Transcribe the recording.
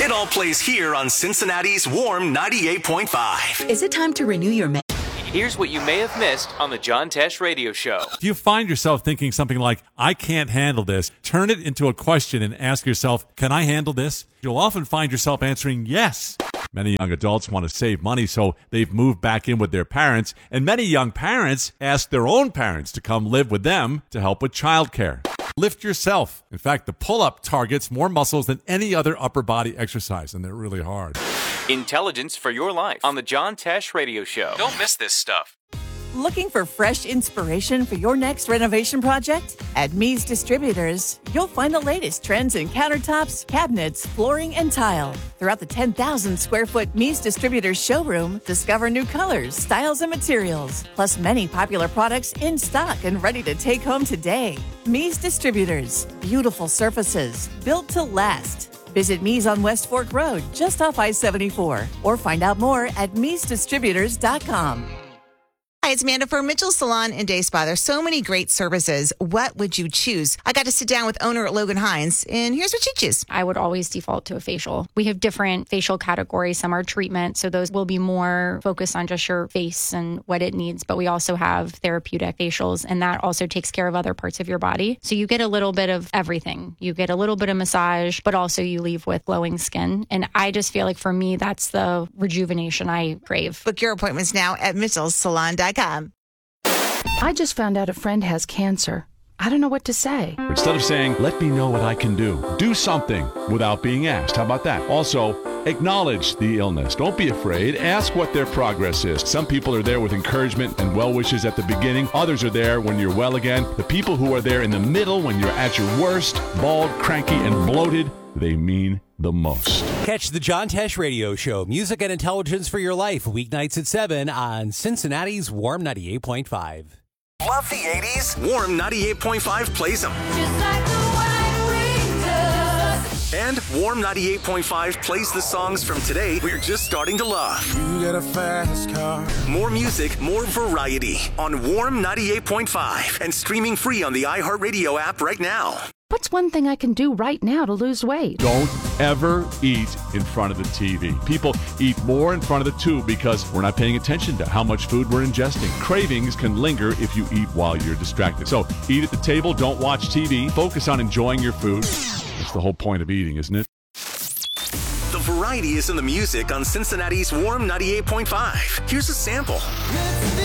It all plays here on Cincinnati's Warm 98.5. Is it time to renew your Here's what you may have missed on the John Tesh Radio Show. If you find yourself thinking something like, I can't handle this, turn it into a question and ask yourself, can I handle this? You'll often find yourself answering yes. Many young adults want to save money, so they've moved back in with their parents, and many young parents ask their own parents to come live with them to help with childcare. Lift yourself. In fact, the pull-up targets more muscles than any other upper body exercise, and they're really hard. Intelligence for your life on the John Tesh Radio Show. Don't miss this stuff. Looking for fresh inspiration for your next renovation project? At Mees Distributors, you'll find the latest trends in countertops, cabinets, flooring, and tile. Throughout the 10,000 square foot Mees Distributors showroom, discover new colors, styles, and materials, plus many popular products in stock and ready to take home today. Mees Distributors, beautiful surfaces, built to last. Visit Mees on West Fork Road, just off I-74, or find out more at meesdistributors.com. Hi, it's Amanda for Mitchell's Salon and Day Spa. There's so many great services. What would you choose? I got to sit down with owner Logan Hines, and here's what she choose. I would always default to a facial. We have different facial categories. Some are treatment, so those will be more focused on just your face and what it needs. But we also have therapeutic facials, and that also takes care of other parts of your body. So you get a little bit of everything. You get a little bit of massage, but also you leave with glowing skin. And I just feel like for me, that's the rejuvenation I crave. Book your appointments now at mitchellssalon.com. I just found out a friend has cancer. I don't know what to say. Instead of saying, let me know what I can do something without being asked. How about that? Also, acknowledge the illness. Don't be afraid. Ask what their progress is. Some people are there with encouragement and well wishes at the beginning. Others are there when you're well again. The people who are there in the middle when you're at your worst, bald, cranky, and bloated, they mean the most. Catch the John Tesh Radio Show, music and intelligence for your life, weeknights at 7 on Cincinnati's Warm 98.5. Love the 80s? Warm 98.5 plays them. Just like the white wing does. And Warm 98.5 plays the songs from today we're just starting to love. You got a fast car. More music, more variety on Warm 98.5 and streaming free on the iHeartRadio app right now. What's one thing I can do right now to lose weight? Don't ever eat in front of the TV. People eat more in front of the tube because we're not paying attention to how much food we're ingesting. Cravings can linger if you eat while you're distracted. So eat at the table, don't watch TV, focus on enjoying your food. That's the whole point of eating, isn't it? The variety is in the music on Cincinnati's Warm 98.5. Here's a sample.